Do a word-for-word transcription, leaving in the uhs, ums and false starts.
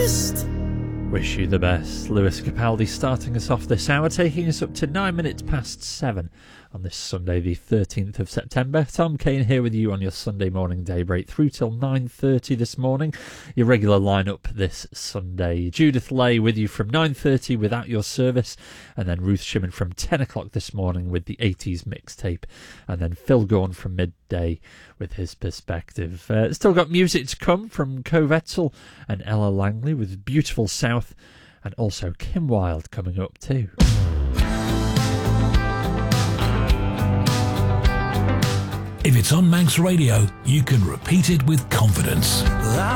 best. Wish you the best. Lewis Capaldi starting us off this hour, taking us up to nine minutes past seven on this Sunday the thirteenth of September. Tom Kane here with you on your Sunday morning daybreak through till nine thirty this morning. Your regular lineup this Sunday. Judith Lay with you from nine thirty without your service, and then Ruth Shimon from ten o'clock this morning with the eighties mixtape, and then Phil Gorn from midday with his perspective. Uh, still got music to come from Cove Etzel and Ella Langley with Beautiful South, and also Kim Wilde coming up too. If it's on Manx Radio, you can repeat it with confidence. I